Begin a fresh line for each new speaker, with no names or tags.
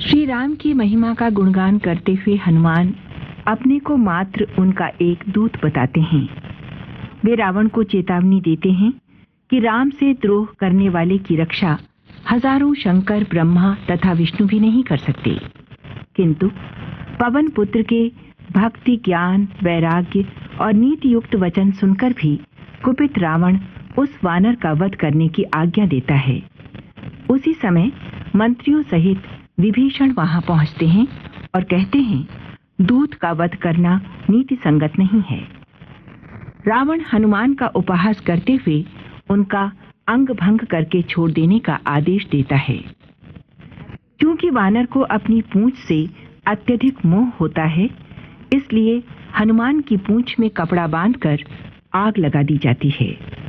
श्री राम की महिमा का गुणगान करते हुए हनुमान अपने को मात्र उनका एक दूत बताते हैं। वे रावण को चेतावनी देते हैं कि राम से द्रोह करने वाले की रक्षा हजारों शंकर, ब्रह्मा तथा विष्णु भी नहीं कर सकते। किंतु पवन पुत्र के भक्ति, ज्ञान, वैराग्य और नीति युक्त वचन सुनकर भी कुपित रावण उस वानर का वध करने की आज्ञा देता है। उसी समय मंत्रियों सहित विभीषण वहां पहुंचते हैं और कहते हैं, दूत का वध करना नीति संगत नहीं है। रावण हनुमान का उपहास करते हुए उनका अंग भंग करके छोड़ देने का आदेश देता है। क्योंकि वानर को अपनी पूंछ से अत्यधिक मोह होता है, इसलिए हनुमान की पूंछ में कपड़ा बांधकर आग लगा दी जाती है।